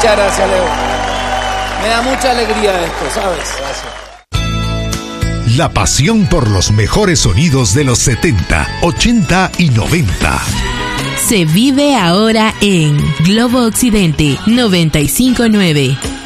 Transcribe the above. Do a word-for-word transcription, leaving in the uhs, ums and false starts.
Muchas gracias, Leo. Me da mucha alegría esto, ¿sabes? Gracias. La pasión por los mejores sonidos de los setenta, ochenta y noventa. Se vive ahora en Globo Occidente noventa y cinco punto nueve.